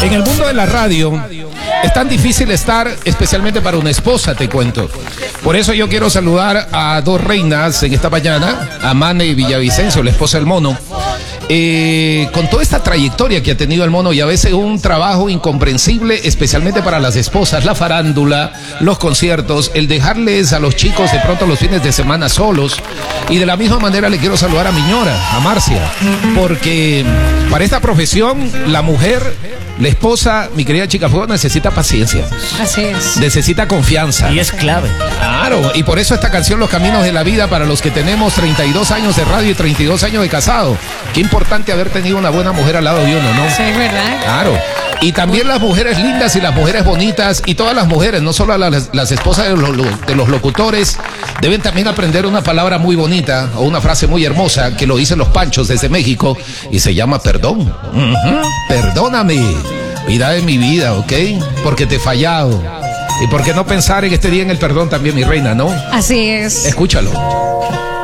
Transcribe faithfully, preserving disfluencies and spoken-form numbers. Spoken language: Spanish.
En el mundo de la radio es tan difícil estar, especialmente para una esposa, te cuento. Por eso yo quiero saludar a dos reinas en esta mañana, a Mane Villavicencio, la esposa del Mono. Eh, con toda esta trayectoria que ha tenido el Mono y a veces un trabajo incomprensible, especialmente para las esposas, la farándula, los conciertos, el dejarles a los chicos de pronto los fines de semana solos. Y de la misma manera le quiero saludar a mi ñora, a Marcia, porque para esta profesión la mujer, la esposa, mi querida Chica Fuego, necesita paciencia. Así es. Necesita confianza. Y es clave. Claro, y por eso esta canción Los Caminos de la Vida, para los que tenemos treinta y dos años de radio y treinta y dos años de casado. Qué importante haber tenido una buena mujer al lado de uno, ¿no? Sí, ¿verdad? Claro. Y también las mujeres lindas y las mujeres bonitas y todas las mujeres, no solo las, las esposas de los, de los locutores, deben también aprender una palabra muy bonita o una frase muy hermosa que lo dicen los Panchos desde México y se llama perdón. Uh-huh. Perdóname, vida de mi vida, ¿ok? Porque te he fallado. Y por qué no pensar en este día en el perdón también, mi reina, ¿no? Así es. Escúchalo.